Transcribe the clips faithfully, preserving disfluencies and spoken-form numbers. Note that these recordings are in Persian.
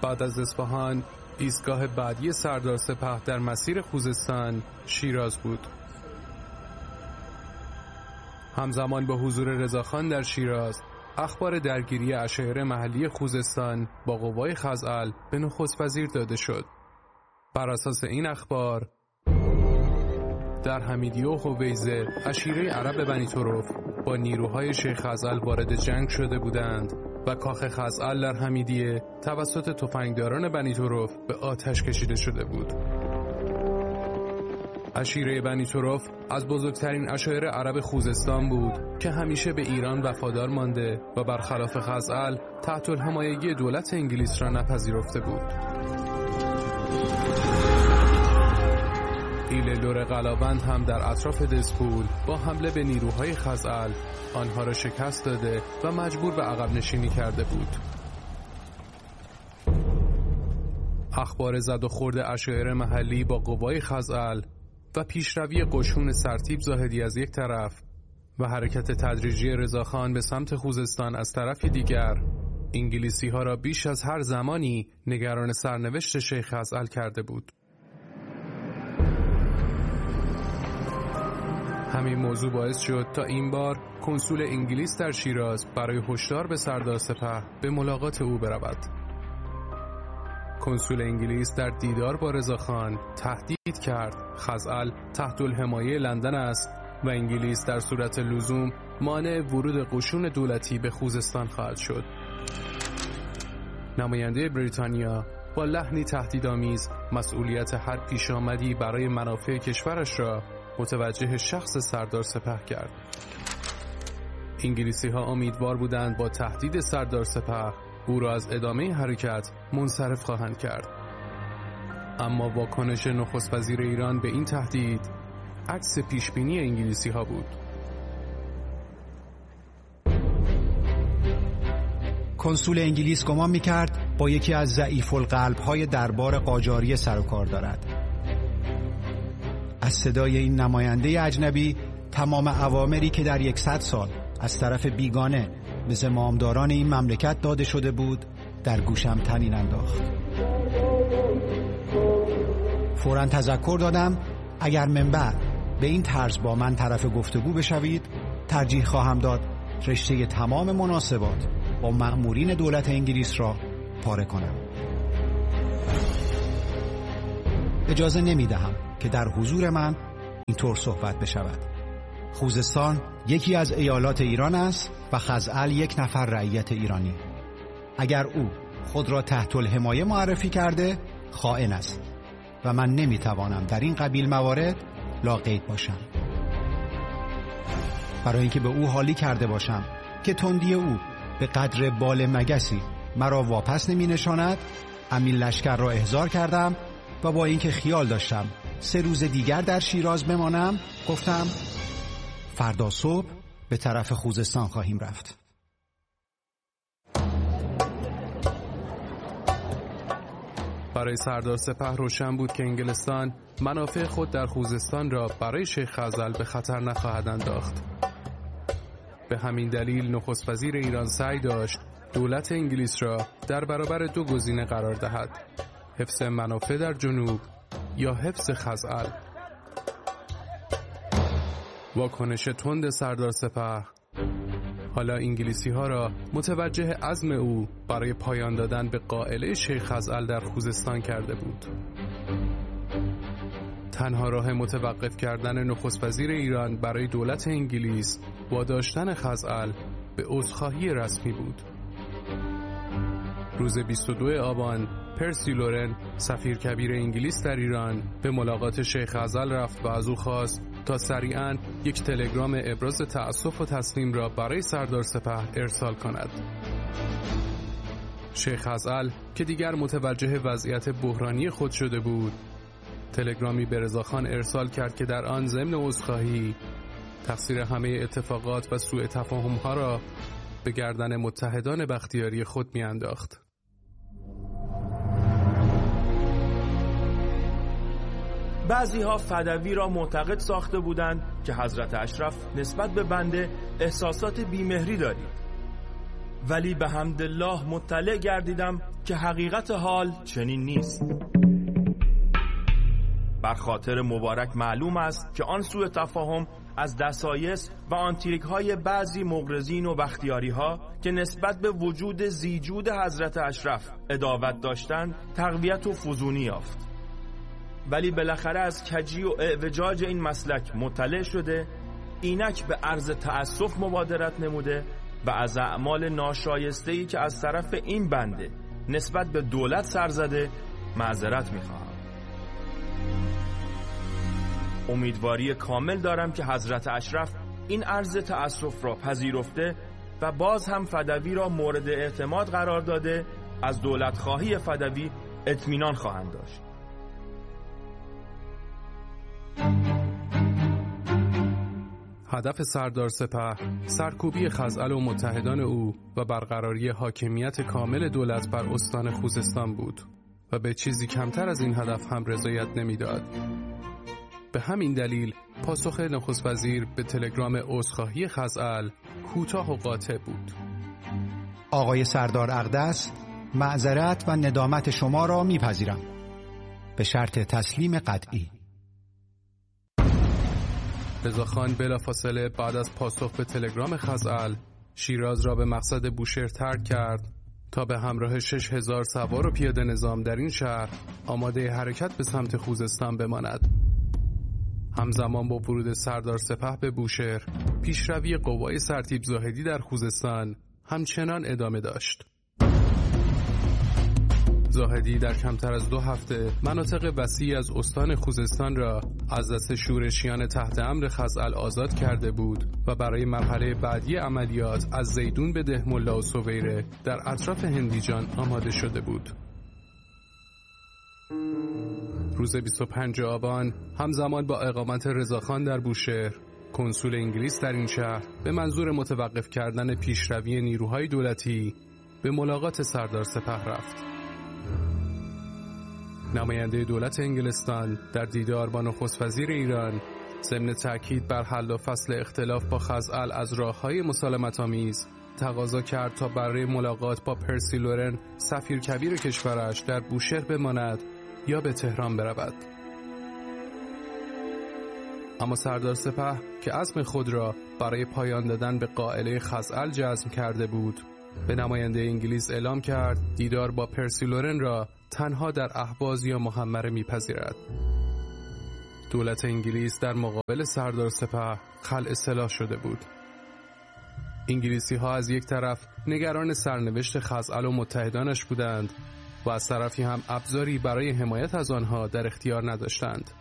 بعد از اصفهان ایستگاه بعدی سردار سپاه در مسیر خوزستان شیراز بود. همزمان با حضور رضاخان در شیراز، اخبار درگیری عشایر محلی خوزستان با قوای خزعل به نخست وزیر داده شد. بر اساس این اخبار در حمیدیه و هویزه عشیره عرب بنی طرف با نیروهای شیخ خزعل وارد جنگ شده بودند و کاخ خزعل در حمیدیه توسط تفنگداران بنی طرف به آتش کشیده شده بود. عشیره بنی طرف از بزرگترین عشایر عرب خوزستان بود که همیشه به ایران وفادار مانده و برخلاف خزعل تحت الحمایگی دولت انگلیس را نپذیرفته بود. ایل لور قلاوند هم در اطراف دسپول با حمله به نیروهای خزعل آنها را شکست داده و مجبور به عقب نشینی کرده بود. اخبار زد و خورد عشایر محلی با قوای خزعل و پیشروی قشون سرتیپ زاهدی از یک طرف و حرکت تدریجی رضاخان به سمت خوزستان از طرف دیگر، انگلیسی ها را بیش از هر زمانی نگران سرنوشت شیخ خزعل کرده بود. همین موضوع باعث شد تا این بار کنسول انگلیس در شیراز برای هشدار به سردار سپاه به ملاقات او برود. کنسول انگلیس در دیدار با رضاخان تهدید کرد خزعل تحت الحمایه لندن است و انگلیس در صورت لزوم مانع ورود قشون دولتی به خوزستان خواهد شد. نماینده بریتانیا با لحنی تهدیدآمیز مسئولیت هر پیشامدی برای منافع کشورش را متوجه شخص سردار سپاه کرد. انگلیسی ها امیدوار بودند با تهدید سردار سپاه او را از ادامه حرکت منصرف خواهند کرد. اما واکنش نخست وزیر ایران به این تهدید عکس پیشبینی انگلیسی ها بود. کنسول انگلیس گمان می‌کرد با یکی از ضعیف القلب‌های دربار قاجاری سر و کار دارد. از صدای این نماینده اجنبی تمام اوامری که در یکصد سال از طرف بیگانه به زمامداران این مملکت داده شده بود در گوشم طنین انداخت. فوراً تذکر دادم اگر من بعد به این طرز با من طرف گفتگو بشوید ترجیح خواهم داد رشته تمام مناسبات با مأمورین دولت انگلیس را پاره کنم. اجازه نمیدهم که در حضور من اینطور صحبت بشود. خوزستان یکی از ایالات ایران است و خزعل یک نفر رعیت ایرانی. اگر او خود را تحت الحمایه معرفی کرده خائن است و من نمیتوانم در این قبیل موارد لاقید باشم. برای اینکه به او حالی کرده باشم که تندی او به قدر بال مگسی مرا واپس نمی نشاند، امین لشکر را احضار کردم و با اینکه خیال داشتم سه روز دیگر در شیراز بمانم گفتم فردا صبح به طرف خوزستان خواهیم رفت. برای سردار سپاه روشن بود که انگلستان منافع خود در خوزستان را برای شیخ خزعل به خطر نخواهد انداخت. به همین دلیل نخست وزیر ایران سعی داشت دولت انگلیس را در برابر دو گزینه قرار دهد: حفظ منافع در جنوب یا حفظ خزعل. واکنش تند سردار سپاه حالا انگلیسی ها را متوجه عزم او برای پایان دادن به قائله شیخ خزعل در خوزستان کرده بود. تنها راه متوقف کردن نخست وزیر ایران برای دولت انگلیس واداشتن خزعل به عذرخواهی رسمی بود. روز بیست و دوم آبان پرسی لورن سفیر کبیر انگلیس در ایران به ملاقات شیخ خزعل رفت و از او خواست تا سریعاً یک تلگرام ابراز تأسف و تسلیم را برای سردار سپاه ارسال کند. شیخ خزعل که دیگر متوجه وضعیت بحرانی خود شده بود، تلگرامی به رضاخان ارسال کرد که در آن ضمن عذرخواهی تقصیر همه اتفاقات و سوء تفاهم‌ها را به گردن متحدان بختیاری خود می‌انداخت. بعضی ها فدوی را معتقد ساخته بودند که حضرت اشرف نسبت به بنده احساسات بیمهری دارید. ولی به حمدالله مطلع گردیدم که حقیقت حال چنین نیست. بر خاطر مبارک معلوم است که آن سوء تفاهم از دسایس و آنتریک های بعضی مغرضین و بختیاری ها که نسبت به وجود زیجود حضرت اشرف عداوت داشتند تقویت و فزونی یافت. ولی بالاخره از کجی و اعوجاج این مسلک مطلع شده، اینک به عرض تأسف مبادرت نموده و از اعمال ناشایسته‌ای که از طرف این بنده نسبت به دولت سر زده معذرت می‌خواهم. امیدواری کامل دارم که حضرت اشرف این عرض تأسف را پذیرفته و باز هم فدوی را مورد اعتماد قرار داده از دولت خواهی فدوی اطمینان خواهند داشت. هدف سردار سپه سرکوبی خزعل و متحدان او و برقراری حاکمیت کامل دولت بر استان خوزستان بود و به چیزی کمتر از این هدف هم رضایت نمیداد. به همین دلیل پاسخ نخست وزیر به تلگرام عذرخواهی خزعل کوتاه و قاطع بود. آقای سردار اقدس، معذرت و ندامت شما را میپذیرم به شرط تسلیم قطعی. رضاخان بلافاصله بعد از پاسخ به تلگرام خزعل شیراز را به مقصد بوشهر ترک کرد تا به همراه شش هزار سوار و پیاده نظام در این شهر آماده حرکت به سمت خوزستان بماند. همزمان با ورود سردار سپه به بوشهر، پیشروی قوای سرتیپ زاهدی در خوزستان همچنان ادامه داشت. زاهدی در کمتر از دو هفته مناطق وسیعی از استان خوزستان را از دست شورشیان تحت امر خزعل آزاد کرده بود و برای مرحله بعدی عملیات از زیدون به دهملا و سویره در اطراف هندیجان آماده شده بود. روز بیست و پنجم آبان همزمان با اقامت رضاخان در بوشهر، کنسول انگلیس در این شهر به منظور متوقف کردن پیشروی نیروهای دولتی به ملاقات سردار سپه رفت. نماینده دولت انگلستان در دیدار با نخست وزیر ایران ضمن تأکید بر حل و فصل اختلاف با خزعل از راه‌های مسالمت‌آمیز تقاضا کرد تا برای ملاقات با پرسی لورن سفیر کبیر کشورش در بوشهر بماند یا به تهران برود. اما سردار سپه که عزم خود را برای پایان دادن به قائله خزعل جزم کرده بود، به نماینده انگلیس اعلام کرد دیدار با پرسی لورن را تنها در اهواز یا محمره میپذیرد. دولت انگلیس در مقابل سردار سپه خلع سلاح شده بود. انگلیسی ها از یک طرف نگران سرنوشت خزعل و متحدانش بودند و از طرفی هم ابزاری برای حمایت از آنها در اختیار نداشتند.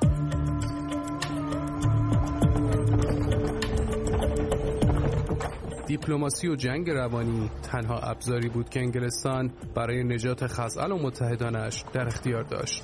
دیپلماسی و جنگ روانی تنها ابزاری بود که انگلستان برای نجات خزعل و متحدانش در اختیار داشت.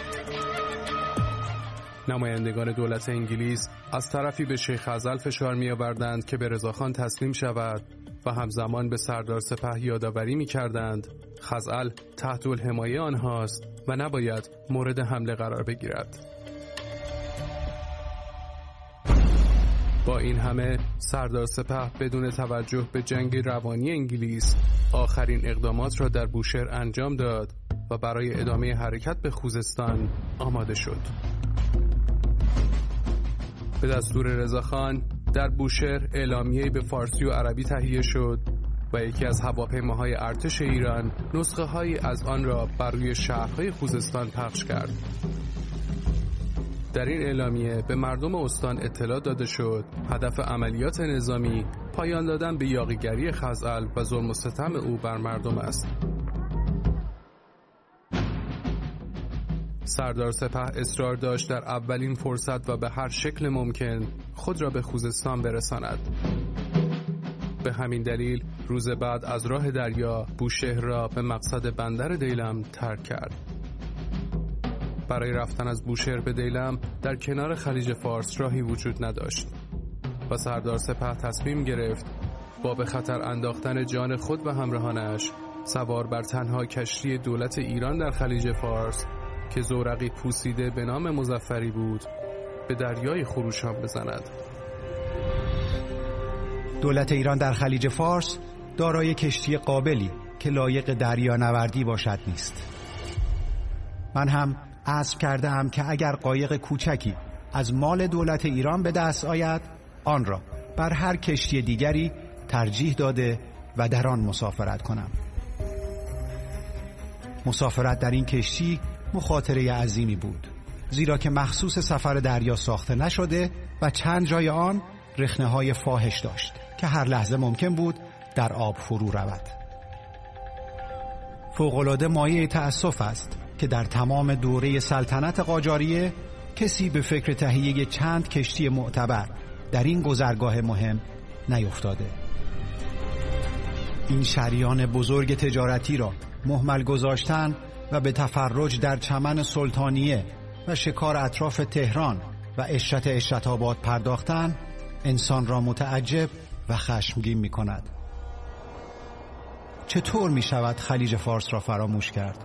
نمایندگان دولت انگلیس از طرفی به شیخ خزعل فشار می آوردند که به رضاخان تسلیم شود و همزمان به سردار سپه یادآوری می کردند خزعل تحت الحمایه آنهاست و نباید مورد حمله قرار بگیرد. با این همه سردار سپه بدون توجه به جنگ روانی انگلیس آخرین اقدامات را در بوشهر انجام داد و برای ادامه حرکت به خوزستان آماده شد. به دستور رضاخان در بوشهر اعلامیه‌ای به فارسی و عربی تهیه شد و یکی از هواپیماهای ارتش ایران نسخه‌هایی از آن را بر روی شهرهای خوزستان پخش کرد. در این اعلامیه به مردم استان اطلاع داده شد هدف عملیات نظامی پایان دادن به یاغیگری خزعل و ظلم و ستم او بر مردم است. سردار سپه اصرار داشت در اولین فرصت و به هر شکل ممکن خود را به خوزستان برساند. به همین دلیل روز بعد از راه دریا بوشهر را به مقصد بندر دیلم ترک کرد. برای رفتن از بوشهر به دیلم در کنار خلیج فارس راهی وجود نداشت و سردار سپه تصمیم گرفت با به خطر انداختن جان خود و همراهانش سوار بر تنها کشتی دولت ایران در خلیج فارس که زورقی پوسیده به نام مظفری بود به دریای خروشان بزند. دولت ایران در خلیج فارس دارای کشتی قابلی که لایق دریانوردی باشد نیست. من هم عزم کردم که اگر قایق کوچکی از مال دولت ایران به دست آید، آن را بر هر کشتی دیگری ترجیح داده و در آن مسافرت کنم. مسافرت در این کشتی مخاطره عظیمی بود، زیرا که مخصوص سفر دریا ساخته نشده و چند جای آن رخنه‌های فاحش داشت که هر لحظه ممکن بود در آب فرو رود. فوق‌العاده مایه تأسف است که در تمام دوره سلطنت قاجاریه کسی به فکر تهیه چند کشتی معتبر در این گذرگاه مهم نیفتاده. این شریان بزرگ تجارتی را مهمل گذاشتن و به تفرج در چمن سلطانیه و شکار اطراف تهران و عشرت عشرت‌آباد پرداختن انسان را متعجب و خشمگین می کند. چطور می شود خلیج فارس را فراموش کرد؟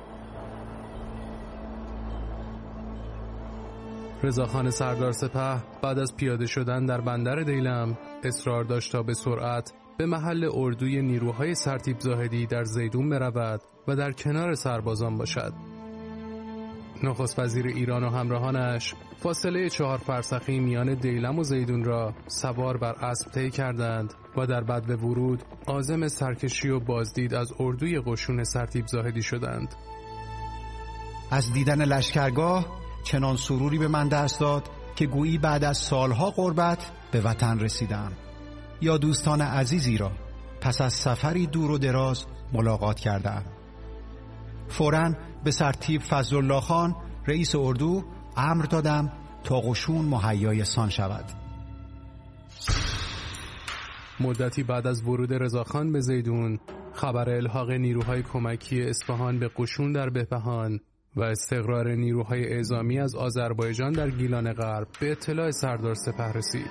رضاخان سردار سپه بعد از پیاده شدن در بندر دیلم اصرار داشت تا به سرعت به محل اردوی نیروهای سرتیپ زاهدی در زیدون برود و در کنار سربازان باشد. نخست وزیر ایران و همراهانش فاصله چهار فرسخی میان دیلم و زیدون را سوار بر اسب طی کردند و در بدو ورود عازم سرکشی و بازدید از اردوی قشون سرتیپ زاهدی شدند. از دیدن لشکرگاه چنان سروری به من دست داد که گویی بعد از سالها غربت به وطن رسیدم یا دوستان عزیزی را پس از سفری دور و دراز ملاقات کردم. فوراً به سرتیپ فضلالله خان رئیس اردو امر دادم تا قشون مهیای سان شود. مدتی بعد از ورود رضاخان به زیدون، خبر الحاق نیروهای کمکی اصفهان به قشون در بهبهان و استقرار نیروهای اعزامی از آذربایجان در گیلان غرب به اطلاع سردار سپه رسید.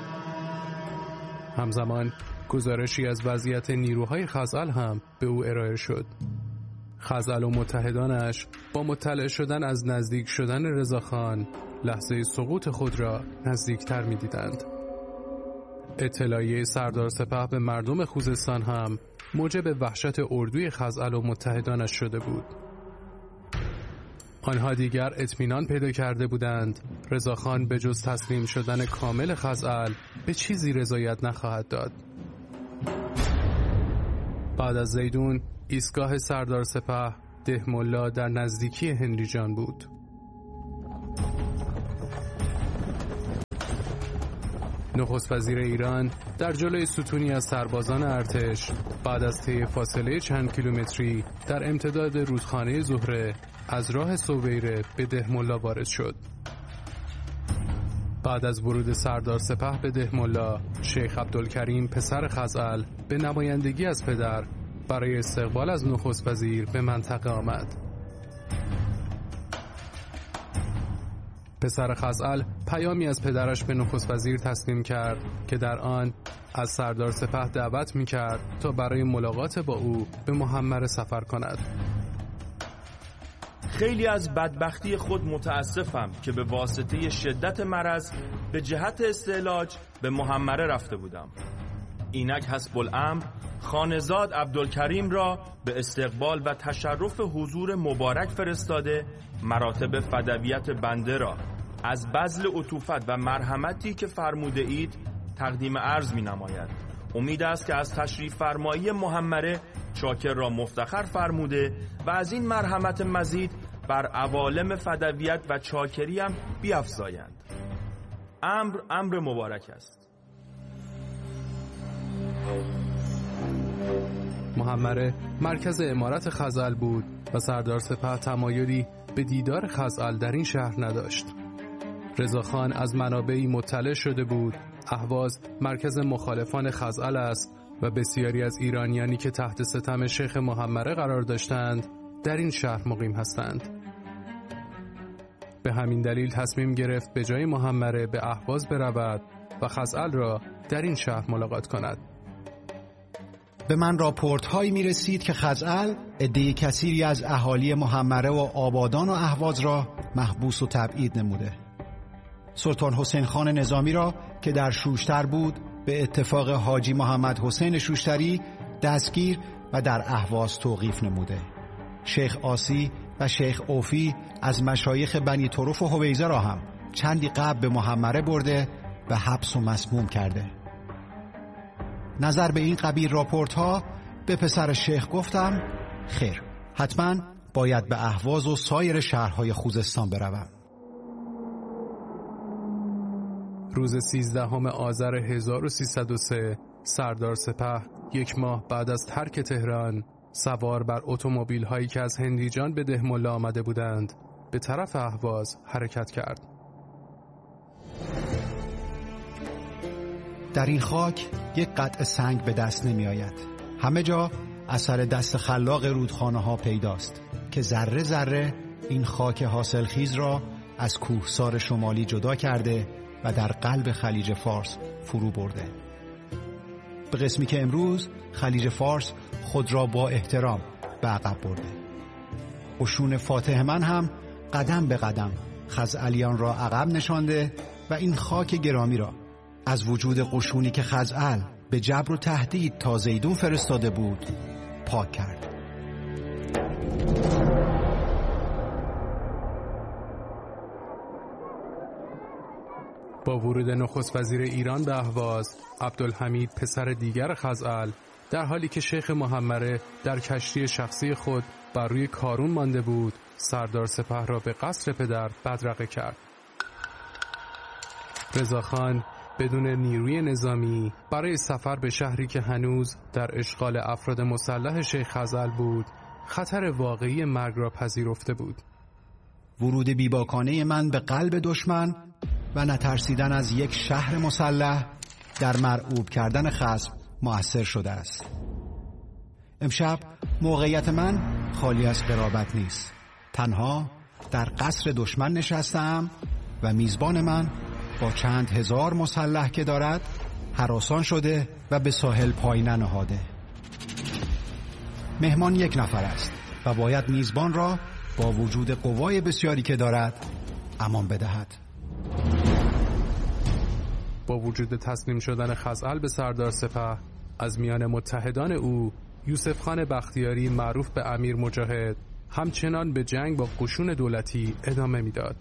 همزمان گزارشی از وضعیت نیروهای خزعل هم به او ارائه شد. خزعل و متحدانش با مطلع شدن از نزدیک شدن رضاخان لحظه سقوط خود را نزدیکتر می دیدند. اطلاعیه سردار سپه به مردم خوزستان هم موجب وحشت اردوی خزعل و متحدانش شده بود. آنها دیگر اطمینان پیدا کرده بودند رضاخان به جز تسلیم شدن کامل خزعل به چیزی رضایت نخواهد داد. بعد از زیدون ایستگاه سردار سپه دهملا در نزدیکی هنریجان بود. نخست وزیر ایران در جلوی ستونی از سربازان ارتش بعد از طی فاصله چند کیلومتری در امتداد رودخانه زهره از راه سویره به دهملا وارد شد. بعد از ورود سردار سپه به دهملا، شیخ عبدالکریم پسر خزعل به نمایندگی از پدر برای استقبال از نخست وزیر به منطقه آمد. پسر خزعل پیامی از پدرش به نخست وزیر تسلیم کرد که در آن از سردار سپه دعوت می‌کرد تا برای ملاقات با او به محمره سفر کند. خیلی از بدبختی خود متاسفم که به واسطه شدت مرض به جهت استعلاج به محمره رفته بودم. اینک حسب الامر خانزاد عبدالکریم را به استقبال و تشرف حضور مبارک فرستاده مراتب فدویت بنده را از بذل عطوفت و مرحمتی که فرموده اید تقدیم عرض می نماید. امید است که از تشریف فرمایی محمره چاکر را مفتخر فرموده و از این مرحمت مزید بر عوالم فدویت و چاکری هم بیفزایند. امر امر مبارک است. محمره مرکز امارت خزعل بود و سردار سپه تمایلی به دیدار خزعل در این شهر نداشت. رضاخان از منابعی مطلع شده بود اهواز مرکز مخالفان خزعل است و بسیاری از ایرانیانی که تحت ستم شیخ محمره قرار داشتند در این شهر مقیم هستند. به همین دلیل تصمیم گرفت به جای محمره به اهواز برود و خزعل را در این شهر ملاقات کند. به من راپورت هایی می رسید که خزعل عده کثیری از اهالی محمره و آبادان و اهواز را محبوس و تبعید نموده. سلطان حسین خان نظامی را که در شوشتر بود به اتفاق حاجی محمد حسین شوشتری دستگیر و در اهواز توقیف نموده. شیخ آسی و شیخ اوفی از مشایخ بنی طرف و حویزه را هم چندی قبل به محمره برده و حبس و مسموم کرده. نظر به این قبیل راپورت ها به پسر شیخ گفتم خیر، حتما باید به اهواز و سایر شهرهای خوزستان بروم. روز سیزدهم آذر هزار و سیصد و سه سردار سپه یک ماه بعد از ترک تهران سوار بر اتومبیل هایی که از هندیجان به دهملا آمده بودند به طرف اهواز حرکت کرد. در این خاک یک قطع سنگ به دست نمی آید. همه جا اثر دست خلاق رودخانه ها پیداست که ذره ذره این خاک حاصلخیز را از کوهسار شمالی جدا کرده و در قلب خلیج فارس فرو برده. به قسمی که امروز خلیج فارس خود را با احترام به عقب برده. قشون فاتح من هم قدم به قدم خزعلیان را عقب نشانده و این خاک گرامی را از وجود قشونی که خزعل به جبر و تهدید تا زیدون فرستاده بود پاک کرد. با ورود نخست وزیر ایران به اهواز، عبدالحمید پسر دیگر خزعل در حالی که شیخ محمره در کشتی شخصی خود بر روی کارون مانده بود، سردار سپه را به قصر پدر بدرقه کرد. رضاخان بدون نیروی نظامی برای سفر به شهری که هنوز در اشغال افراد مسلح شیخ خزعل بود، خطر واقعی مرگ را پذیرفته بود. ورود بیباکانه من به قلب دشمن و نترسیدن از یک شهر مسلح در مرعوب کردن خصم مؤثر شده است. امشب موقعیت من خالی از قرابت نیست. تنها در قصر دشمن نشستم و میزبان من با چند هزار مسلح که دارد هراسان شده و به ساحل پای ننهاده. مهمان یک نفر است و باید میزبان را با وجود قوای بسیاری که دارد امان بدهد. با وجود تسلیم شدن خزعل به سردار سپه، از میان متحدان او یوسف خان بختیاری معروف به امیر مجاهد همچنان به جنگ با قشون دولتی ادامه میداد.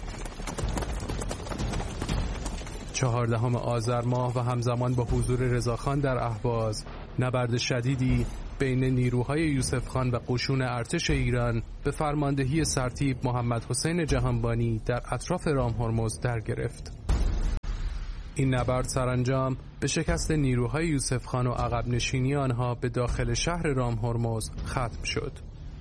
چهاردهم آذر ماه و همزمان با حضور رضاخان در اهواز، نبرد شدیدی بین نیروهای یوسف خان و قشون ارتش ایران به فرماندهی سرتیپ محمد حسین جهانبانی در اطراف رام هرمز در گرفت. این نبرد سرانجام به شکست نیروهای یوسف خان و عقب نشینی آنها به داخل شهر رام هرمز ختم شد.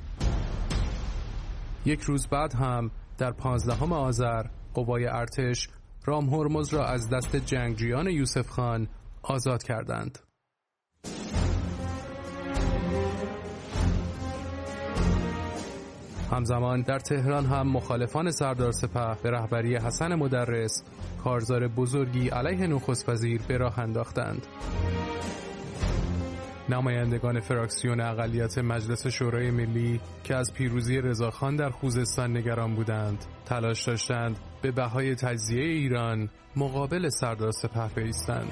یک روز بعد هم در پانزدهم آذر قوای ارتش رام هرمز را از دست جنگجویان یوسف خان آزاد کردند. همزمان در تهران هم مخالفان سردار سپه به رهبری حسن مدرس کارزار بزرگی علیه نخست وزیر به راه انداختند. نمایندگان فراکسیون اقلیت مجلس شورای ملی که از پیروزی رضاخان در خوزستان نگران بودند، تلاش داشتند به بهای تجزیه ایران مقابل سردار سپه بایستند.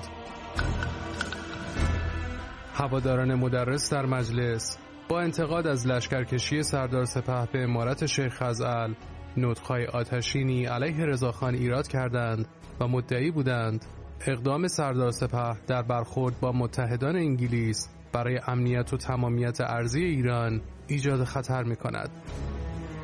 هواداران مدرس در مجلس با انتقاد از لشکرکشی سردار سپه به امارت شیخ خزعل نطق‌های آتشینی علیه رضاخان ایراد کردند و مدعی بودند اقدام سردار سپه در برخورد با متحدان انگلیس برای امنیت و تمامیت ارضی ایران ایجاد خطر می‌کند.